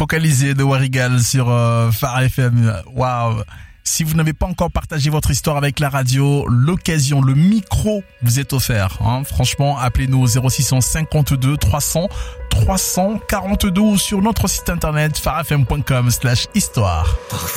focalisé de Warigal sur Phare FM. Waouh. Si vous n'avez pas encore partagé votre histoire avec la radio, l'occasion, le micro vous est offert. Franchement, appelez-nous au 0652 300 342 ou sur notre site internet pharefm.com/histoire.